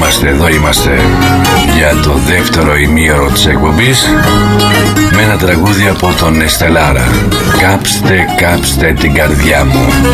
Εδώ είμαστε για το δεύτερο ημίωρο της εκπομπής με ένα τραγούδι από τον Εστελάρα. Κάψτε, κάψτε την καρδιά μου.